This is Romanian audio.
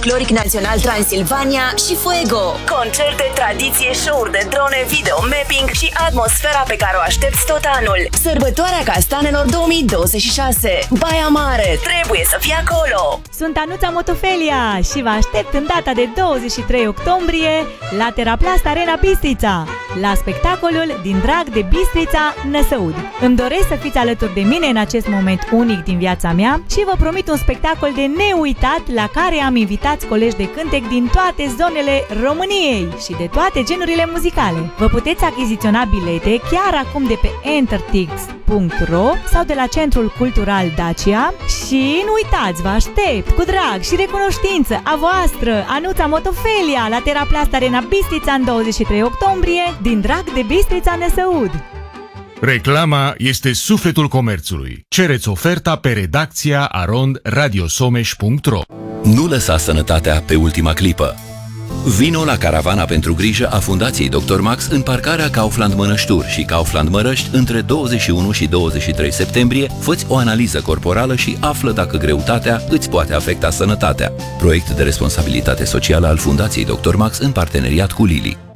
Folcloric Național Transilvania și Fuego. Concerte, tradiție, show-uri de drone, video mapping și atmosfera pe care o aștepți tot anul. Sărbătoarea Castanelor 2026. Baia Mare, trebuie să fii acolo! Sunt Anuța Motofelia și vă aștept în data de 23 octombrie la Teraplast Arena Bistrița, la spectacolul Din drag de Bistrița, Năsăud. Îmi doresc să fiți alături de mine în acest moment unic din viața mea și vă promit un spectacol de neuitat la care am invitați colegi de cântec din toate zonele României și de toate genurile muzicale. Vă puteți achiziționa bilete chiar acum de pe entertix.ro sau de la Centrul Cultural Dacia și nu uitați, vă aștept cu drag și recunoștință a voastră, Anuța Motofelia, la Teraplast Arena Bistrița în 23 octombrie, Din drag de Bistrița, Năsăud. Reclama este sufletul comerțului. Cereți oferta pe redacția arondradiosomeș.ro. Nu lăsa sănătatea pe ultima clipă. Vino la caravana pentru grijă a Fundației Dr. Max în parcarea Kaufland Mănăștur și Kaufland Mărăști între 21 și 23 septembrie. Fă-ți o analiză corporală și află dacă greutatea îți poate afecta sănătatea. Proiect de responsabilitate socială al Fundației Dr. Max în parteneriat cu Lili.